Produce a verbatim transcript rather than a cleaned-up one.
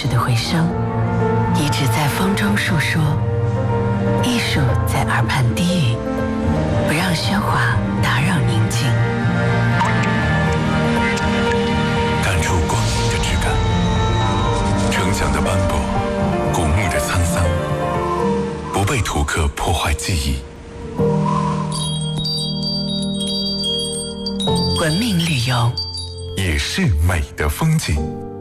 史的回声，遗址在风中述说，艺术在耳畔低语，不让喧哗打扰宁静， 感触光阴的质感，城墙的斑驳，古墓的沧桑，不被图刻破坏记忆。 文明旅游也是美的风景。